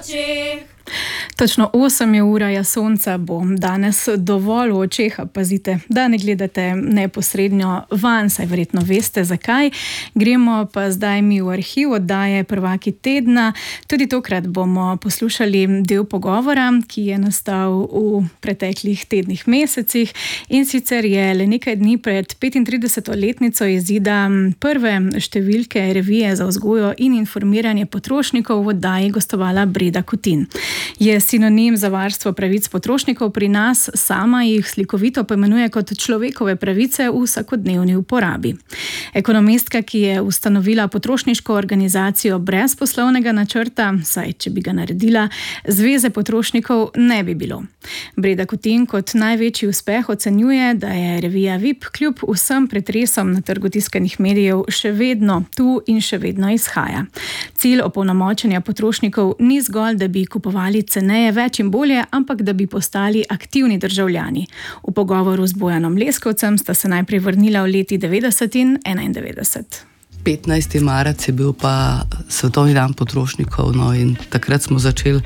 očeh. Točno 8 je ura, ja, sonca bo danes dovolj v očeh, pazite, da ne gledate neposredno van, saj verjetno veste zakaj. Gremo pa zdaj mi v arhiv oddaje Prvaki tedna. Tudi tokrat bomo poslušali del pogovora, ki je nastal v preteklih tednih, mesecih, in sicer je le nekaj dni pred 35-letnico izida prve številke revije za vzgojo in informiranje potrošnikov v oddaji gostovala Breda Kutin. Je sinonim za varstvo pravic potrošnikov pri nas, sama jih slikovito poimenuje kot človekove pravice v vsakodnevni uporabi. Ekonomistka, ki je ustanovila potrošniško organizacijo brez poslovnega načrta, saj če bi ga naredila, zveze potrošnikov ne bi bilo. Breda Kutin kot največji uspeh ocenjuje, da je revija VIP kljub vsem pretresom na trgu tiskanih medijev še vedno tu in še vedno izhaja. Cilj opolnomočenja potrošnikov ni zgolj, da bi kupovali ceneje, več in bolje, ampak da bi postali aktivni državljani. V pogovoru z Bojanom Leskovcem sta se najprej vrnila v leti 90 in 91. 15. marec je bil pa Svetovni dan potrošnikov, no, in takrat smo začeli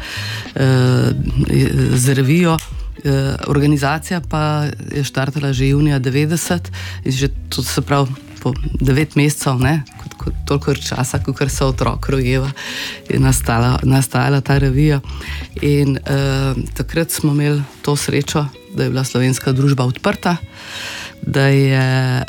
z revijo. Organizacija pa je štartala že junija 90 in že to se pravi po 9 mesecev, ne, toliko časa, kot se otrok rojeva, je nastajala ta revija. In takrat smo imeli to srečo, da je bila slovenska družba odprta, da je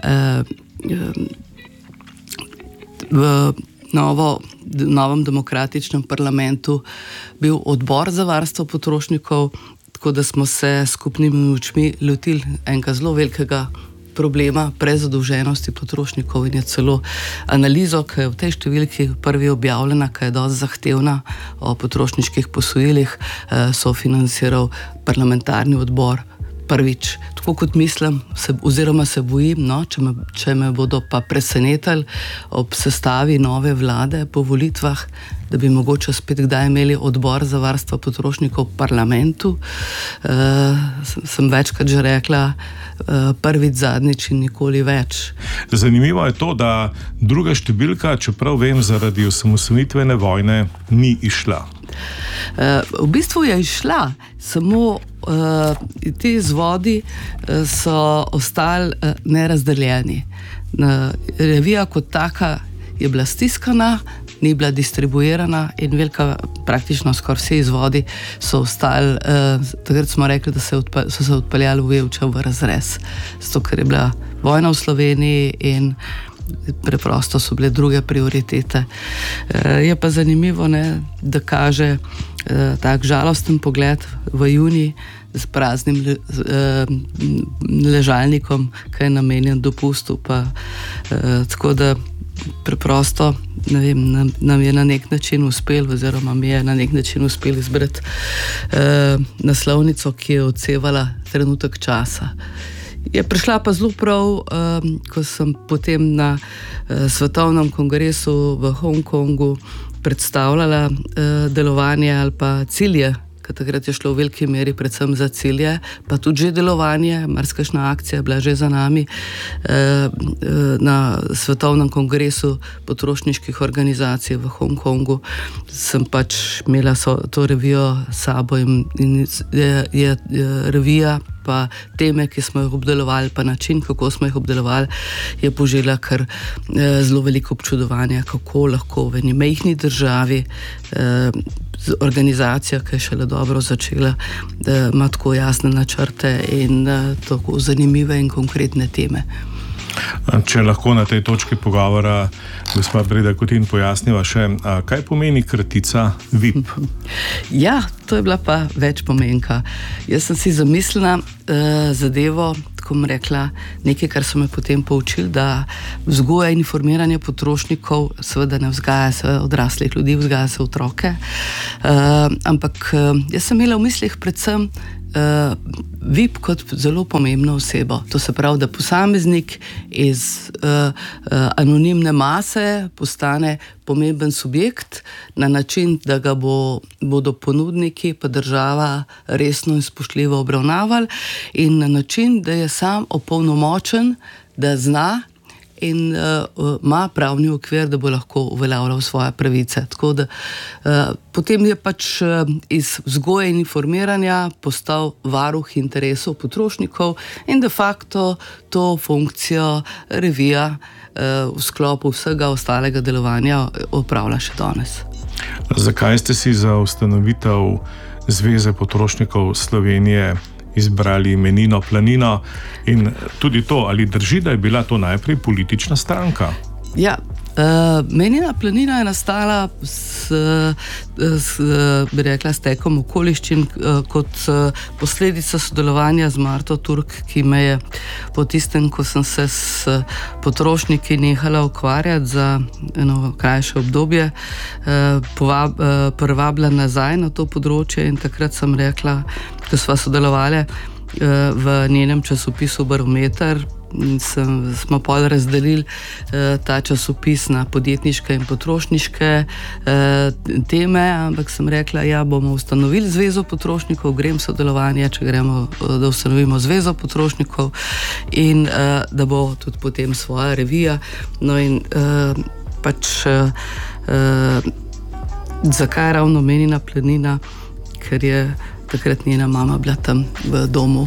v novem demokratičnem parlamentu bil odbor za varstvo potrošnikov, tako da smo se skupnimi močmi lotili enega zelo velikega problema prezadolženosti potrošnikov in je celo analizo, ki je v tej številki prvi objavljena, ki je dosti zahtevna, o potrošniških posojilih, sofinanciral parlamentarni odbor prvič. Tako kot mislim, oziroma se bojim, no, če me bodo pa presenetili ob sestavi nove vlade po volitvah, da bi mogoče spet kdaj imeli odbor za varstvo potrošnikov v parlamentu. Sem večkrat že rekla, prvič, zadnjič in nikoli več. Zanimivo je to, da druga številka, čeprav vem, zaradi osamosvojitvene vojne ni išla. V bistvu je išla, samo ti izvodi so ostali nerazdeljeni. Revija kot taka je bila stiskana, ni bila distribuirana in praktično skoraj vsi izvodi so ostali, takrat smo rekli, da so se odpeljali v Vevčev v razrez. Zato, ker je bila vojna v Sloveniji in preprosto so bile druge prioritete. Je pa zanimivo, ne, da kaže tak žalosten pogled v juniji s praznim ležalnikom, ki je namenjen dopustu, pa tako da preprosto, ne vem, nam je na nek način uspel, oziroma mi je na nek način uspel izbrati naslovnico, ki je odsevala trenutek časa. Je prišla pa zelo prav, ko sem potem na svetovnem kongresu v Hongkongu predstavljala delovanje ali pa cilje, ker takrat je šlo v veliki meri predvsem za cilje, pa tudi že delovanje, marsikakšna akcija je bila že za nami na svetovnem kongresu potrošniških organizacij v Hongkongu. Sem pač imela to revijo s sabo in je revija pa teme, ki smo jih obdelovali, pa način, kako smo jih obdelovali, je požela kar zelo veliko občudovanja, kako lahko v eni majhni državi organizacija, ki je šele dobro začela, ima tako jasne načrte in tako zanimive in konkretne teme. Če lahko na tej točki pogovora gospa Breda Kutin pojasniva še, kaj pomeni kratica VIP? Ja, to je bila pa več pomenka. Jaz sem si zamislila zadevo, tako bom rekla, nekaj, kar so me potem poučili, da vzgoja in informiranje potrošnikov seveda ne vzgaja se odraslih ljudi, vzgaja se otroke, ampak jaz sem imela v mislih predvsem VIP kot zelo pomembno osebo. To se pravi, da posameznik iz anonimne mase postane pomemben subjekt na način, da ga bodo ponudniki pa država resno in spoštljivo obravnavali in na način, da je sam opolnomočen, da zna in ima pravni okvir, da bo lahko uveljavljal svoje pravice. Tako da potem je pač iz vzgoje in informiranja postal varuh interesov potrošnikov in de facto to funkcijo revija v sklopu vsega ostalega delovanja opravlja še danes. Zakaj ste si za ustanovitev Zveze potrošnikov Slovenije izbrali imenino Planina in tudi to, ali drži, da je bila to najprej politična stranka? Ja, Menina Planina je nastala bi rekla, s tekom okoliščin kot posledica sodelovanja z Marto Turk, ki me je po tistem, ko sem se s potrošniki nehala ukvarjati za eno krajše obdobje, privabila nazaj na to področje in takrat sem rekla, ko sva sodelovali v njenem časopisu Barometer, smo pol razdelili ta časopis na podjetniške in potrošniške teme, ampak sem rekla, ja, bomo ustanovili Zvezo potrošnikov, grem sodelovanje, če gremo, da ustanovimo Zvezo potrošnikov in da bo tudi potem svoja revija. No in pač zakaj ravno Menina Planina? Ker je takrat njena mama bila tam v domu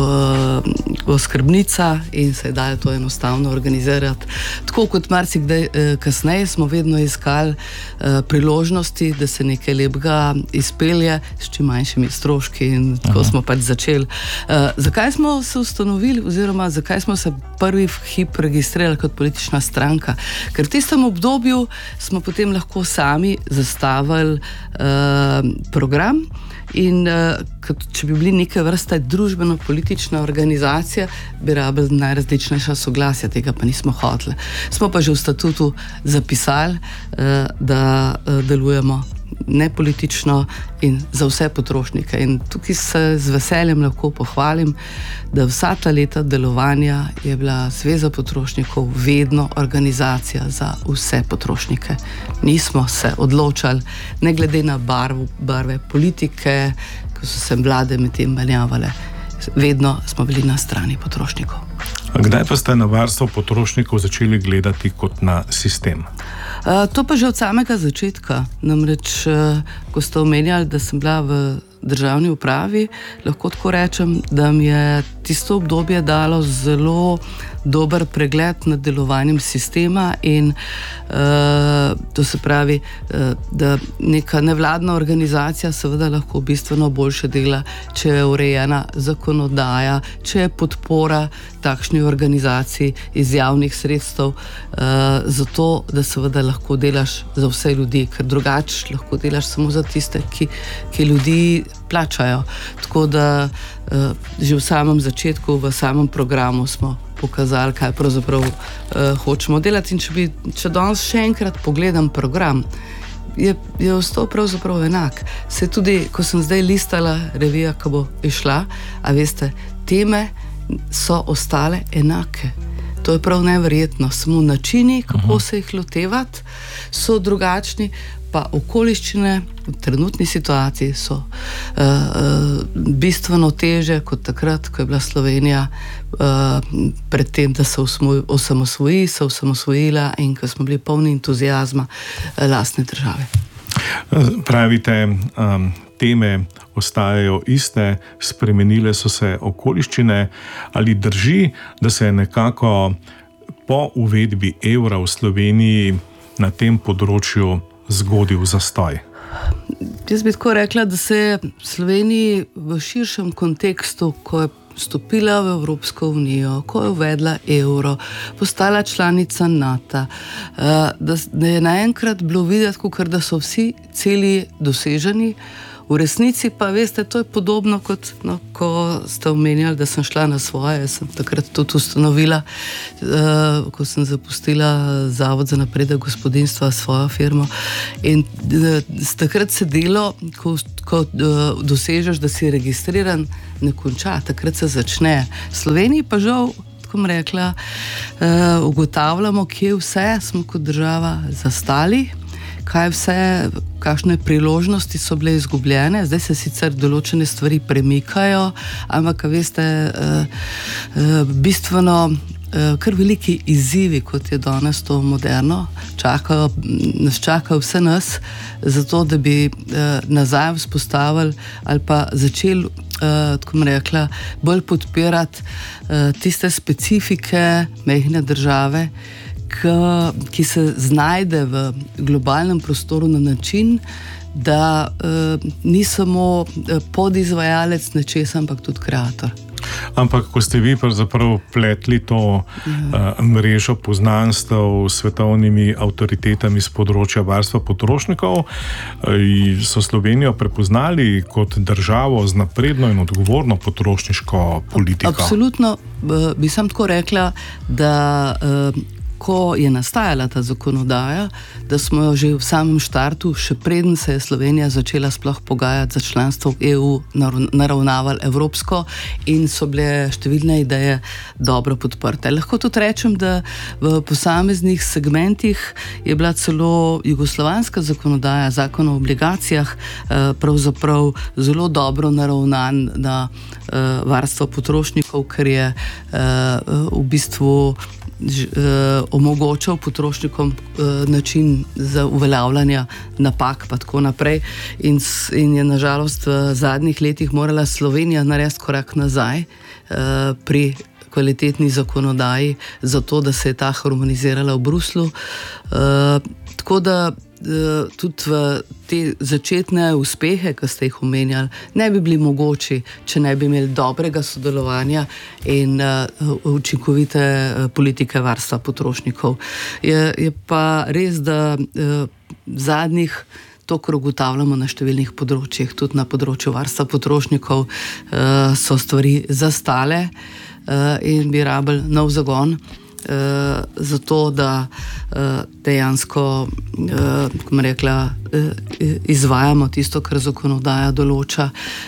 oskrbnica in se je dalo to enostavno organizirati. Tako kot marsikdaj kasneje smo vedno iskali priložnosti, da se nekaj lepega izpelje s čim manjšimi stroški in tako smo pač začeli. Zakaj smo se ustanovili oziroma zakaj smo se prvi hip registrirali kot politična stranka? Ker v tistem obdobju smo potem lahko sami zastavili program in če bi bili neke vrste družbeno-politična organizacija, bi rabili najrazličnejša soglasja, tega pa nismo hoteli. Smo pa že v statutu zapisali, da delujemo nepolitično in za vse potrošnike. In tukaj se z veseljem lahko pohvalim, da vsa ta leta delovanja je bila Zveza potrošnikov vedno organizacija za vse potrošnike. Nismo se odločali, ne glede na barve politike, ko so se vlade med tem menjavale. Vedno smo bili na strani potrošnikov. Kdaj pa ste na varstvo potrošnikov začeli gledati kot na sistem? To pa že od samega začetka. Namreč, ko ste omenjali, da sem bila v državni upravi, lahko tako rečem, da mi je tisto obdobje dalo zelo dober pregled nad delovanjem sistema in to se pravi, da neka nevladna organizacija seveda lahko bistveno boljše dela, če je urejena zakonodaja, če je podpora takšni organizaciji iz javnih sredstev, zato da seveda lahko delaš za vse ljudi, ker drugače lahko delaš samo za tiste, ki ljudi plačajo. Tako da že v samem začetku, v samem programu smo pokazali, kaj pravzaprav hočemo delati. In če danes še enkrat pogledam program, je ostal pravzaprav enak. Se tudi, ko sem zdaj listala revija, ko bo išla, a veste, teme so ostale enake. To je prav neverjetno. Samo načini, kako se jih lotevati, so drugačni, pa okoliščine v trenutni situaciji so bistveno teže kot takrat, ko je bila Slovenija pred tem, da se osamosvojila in ko smo bili polni entuzijazma lastne države. Pravite, teme ostajajo iste, spremenile so se okoliščine. Ali drži, da se je nekako po uvedbi evra v Sloveniji na tem področju zgodil zastoj? Jaz bi tako rekla, da se je v Sloveniji v širšem kontekstu, ko je vstopila v Evropsko unijo, ko je uvedla evro, postala članica NATO, da je naenkrat bilo videti, kakor da so vsi cilji doseženi. V resnici pa, veste, to je podobno kot, ko ste omenjali, da sem šla na svoje, sem takrat tudi ustanovila, ko sem zapustila Zavod za napredek gospodinjstva, svojo firmo. In takrat se delo, ko dosežeš, da si registriran, ne konča, takrat se začne. V Sloveniji pa žal, tako bom rekla, ugotavljamo, kje vse smo kot država zastali, kakšne priložnosti so bile izgubljene. Zdaj se sicer določene stvari premikajo, ampak veste, bistveno kar veliki izzivi, kot je danes to moderno, nas čakajo vse nas, zato da bi nazaj vzpostavili ali pa začeli, tako bom rekla, bolj podpirati tiste specifike majhne države, ki se znajde v globalnem prostoru na način, da ni samo podizvajalec nečesa, ampak tudi kreator. Ampak, ko ste vi pravzaprav pletli to mrežo poznanstev s svetovnimi avtoritetami z področja varstva potrošnikov, so Slovenijo prepoznali kot državo z napredno in odgovorno potrošniško politiko? Absolutno bi sam tako rekla, da ko je nastajala ta zakonodaja, da smo jo že v samem štartu, še preden se je Slovenija začela sploh pogajati za članstvo v EU, naravnavali evropsko in so bile številne ideje dobro podprte. Lahko tudi rečem, da v posameznih segmentih je bila celo jugoslovanska zakonodaja, zakon o obligacijah, pravzaprav zelo dobro naravnan na varstvo potrošnikov, ker je v bistvu omogočal potrošnikom način za uveljavljanje napak pa tako naprej in je nažalost v zadnjih letih morala Slovenija narediti korak nazaj pri kvalitetni zakonodaji, zato da se je ta harmonizirala v Bruslu. Tako da tudi v te začetne uspehe, ki ste jih omenjali, ne bi bili mogoči, če ne bi imeli dobrega sodelovanja in učinkovite politike varstva potrošnikov. Je pa res, da zadnjih, to, kar ugotavljamo na številnih področjih, tudi na področju varstva potrošnikov, so stvari zastale in bi rabili nov zagon. Zato, da dejansko, kako bom rekla, izvajamo tisto, kar zakonodaja določa.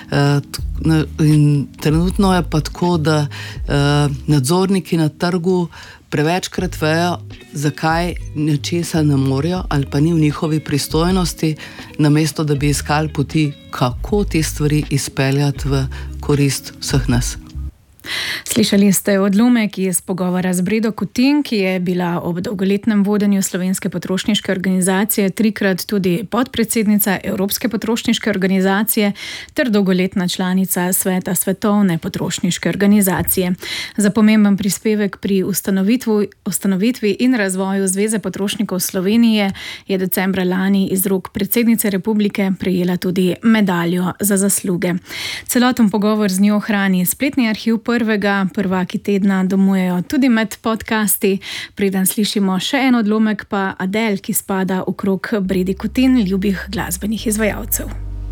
In trenutno je pa tako, da nadzorniki na trgu prevečkrat vejo, zakaj nečesa ne morejo ali pa ni v njihovi pristojnosti, namesto da bi iskali poti, kako te stvari izpeljati v korist vseh nas. Slišali ste odlomek iz pogovora z Bredo Kutin, ki je bila ob dolgoletnem vodenju Slovenske potrošniške organizacije 3-krat tudi podpredsednica Evropske potrošniške organizacije ter dolgoletna članica Sveta Svetovne potrošniške organizacije. Za pomemben prispevek pri ustanovitvi in razvoju Zveze potrošnikov Slovenije je decembra lani iz rok predsednice republike prejela tudi medaljo za zasluge. Celoten pogovor z njo hrani spletni arhiv Prvaki tedna domujejo tudi med podcasti. Preden slišimo še en odlomek, pa Adele, ki spada v krog Bredi Kutin ljubih glasbenih izvajalcev.